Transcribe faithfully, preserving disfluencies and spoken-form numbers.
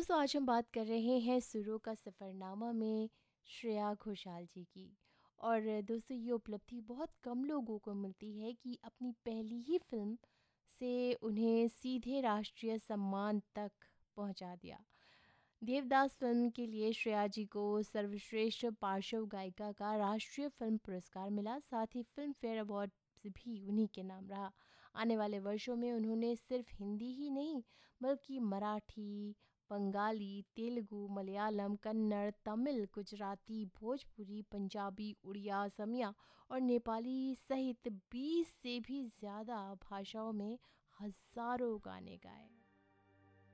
दोस्तों आज हम बात कर रहे हैं सुरों का सफ़रनामा में श्रेया घोषाल जी की। और दोस्तों ये उपलब्धि बहुत कम लोगों को मिलती है कि अपनी पहली ही फिल्म से उन्हें सीधे राष्ट्रीय सम्मान तक पहुंचा दिया। देवदास फिल्म के लिए श्रेया जी को सर्वश्रेष्ठ पार्श्व गायिका का राष्ट्रीय फिल्म पुरस्कार मिला। साथ ही फिल्म फेयर अवार्ड भी उन्हीं के नाम रहा। आने वाले वर्षों में उन्होंने सिर्फ हिंदी ही नहीं बल्कि मराठी, बंगाली, तेलुगु, मलयालम, कन्नड़, तमिल, गुजराती, भोजपुरी, पंजाबी, उड़िया, असमिया और नेपाली सहित बीस से भी ज़्यादा भाषाओं में हज़ारों गाने गाए।